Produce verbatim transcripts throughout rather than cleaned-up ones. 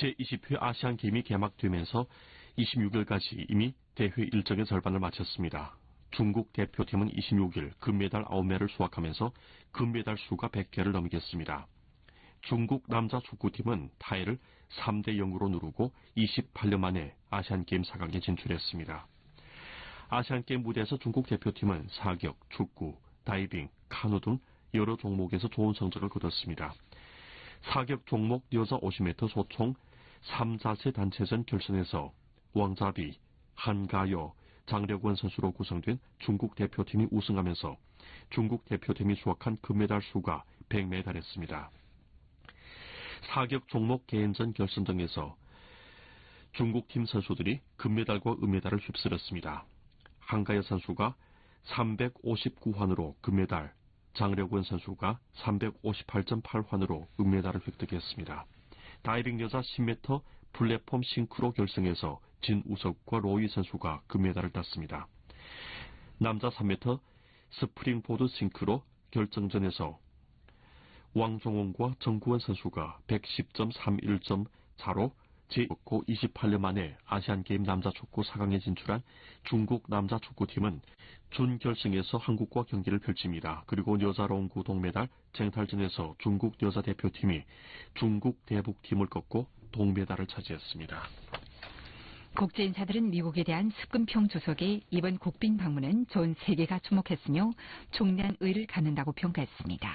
제이십 회 아시안 게임이 개막되면서 이십육 일까지 이미 대회 일정의 절반을 마쳤습니다. 중국 대표팀은 이십육 일 금메달 아홉 매를 수확하면서 금메달 수가 백 개를 넘겼습니다. 중국 남자 축구팀은 타이를 삼 대 영으로 누르고 이십팔 년 만에 아시안게임 사 강에 진출했습니다. 아시안게임 무대에서 중국 대표팀은 사격, 축구, 다이빙, 카누 등 여러 종목에서 좋은 성적을 거뒀습니다. 사격 종목 여자 오십 미터 소총 삼 자체 단체전 결선에서 왕자비, 한가여, 장력원 선수로 구성된 중국 대표팀이 우승하면서 중국 대표팀이 수확한 금메달 수가 백 매 달했습니다. 사격 종목 개인전 결선 등에서 중국팀 선수들이 금메달과 은메달을 휩쓸었습니다. 한가여 선수가 삼백오십구 환으로 금메달, 장력원 선수가 삼백오십팔 점 팔 환으로 은메달을 획득했습니다. 다이빙 여자 십 미터 플랫폼 싱크로 결승에서 진우석과 로이 선수가 금메달을 땄습니다. 남자 삼 미터 스프링보드 싱크로 결정전에서 왕종원과 정구원 선수가 백십 점 삼일 점 사로 제이십구 이십팔 년 만에 아시안게임 남자 축구 사 강에 진출한 중국 남자 축구팀은 준결승에서 한국과 경기를 펼칩니다. 그리고 여자 롱구 동메달 쟁탈전에서 중국 여자 대표팀이 중국 대북팀을 꺾고 동메달을 차지했습니다. 국제 인사들은 미국에 대한 습근평 주석의 이번 국빈 방문은 전 세계가 주목했으며 중대한 의의를 갖는다고 평가했습니다.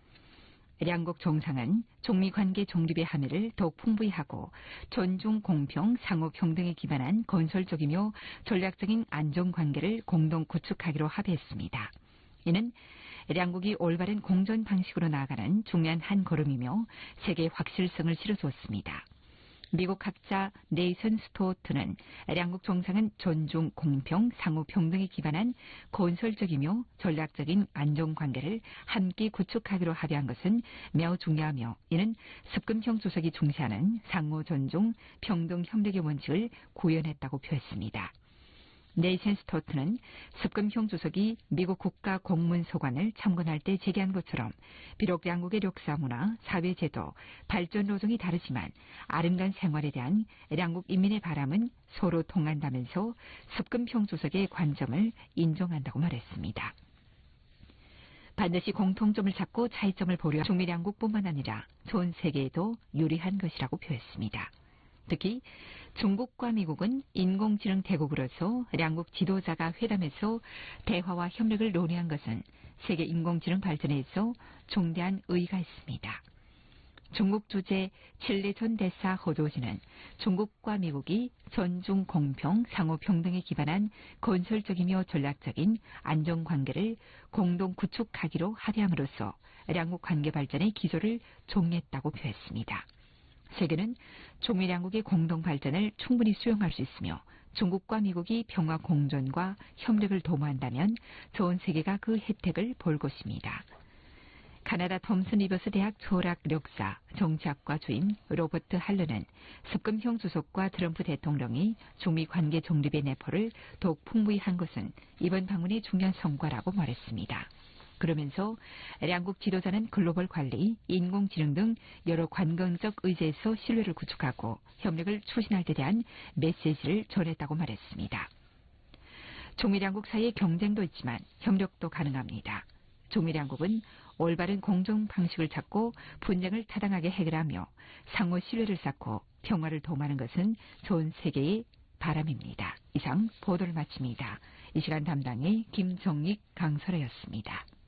양국 정상은 중미 관계 중립의 함의를 더욱 풍부히 하고 존중, 공평, 상호 평등에 기반한 건설적이며 전략적인 안정 관계를 공동 구축하기로 합의했습니다. 이는 양국이 올바른 공존 방식으로 나아가는 중요한 한 걸음이며 세계의 확실성을 실어주었습니다. 미국 학자 네이선 스토어트는 양국 정상은 존중, 공평, 상호 평등에 기반한 건설적이며 전략적인 안정관계를 함께 구축하기로 합의한 것은 매우 중요하며 이는 습근평 주석이 중시하는 상호 존중, 평등 협력의 원칙을 구현했다고 표했습니다. 네이선 스토어트는 습근평 주석이 미국 국가공문서관을 참관할 때 제기한 것처럼 비록 양국의 역사, 문화, 사회제도, 발전 노정이 다르지만 아름다운 생활에 대한 양국 인민의 바람은 서로 통한다면서 습근평 주석의 관점을 인정한다고 말했습니다. 반드시 공통점을 찾고 차이점을 보려 중미 양국뿐만 아니라 전 세계에도 유리한 것이라고 표했습니다. 특히 중국과 미국은 인공지능 대국으로서 양국 지도자가 회담에서 대화와 협력을 논의한 것은 세계 인공지능 발전에 있어 중대한 의의가 있습니다. 중국 주재 칠레 전 대사 허조지는 중국과 미국이 존중, 공평, 상호 평등에 기반한 건설적이며 전략적인 안정관계를 공동 구축하기로 합의함으로써 양국 관계 발전의 기조를 종했다고 표했습니다. 세계는 중미 양국의 공동 발전을 충분히 수용할 수 있으며 중국과 미국이 평화 공존과 협력을 도모한다면 전 세계가 그 혜택을 볼 것입니다. 카나다 톰슨 리버스 대학 철학 역사 정치학과 주임 로버트 할러는 습근평 주석과 트럼프 대통령이 중미 관계 중립의 내포를 더욱 풍부히 한 것은 이번 방문의 중요한 성과라고 말했습니다. 그러면서 양국 지도자는 글로벌 관리, 인공지능 등 여러 관건적 의제에서 신뢰를 구축하고 협력을 추진할 데 대한 메시지를 전했다고 말했습니다. 중미 양국 사이의 경쟁도 있지만 협력도 가능합니다. 중미 양국은 올바른 공정 방식을 찾고 분쟁을 타당하게 해결하며 상호 신뢰를 쌓고 평화를 도모하는 것은 전 세계의 바람입니다. 이상 보도를 마칩니다. 이 시간 담당의 김정익 강설아였습니다.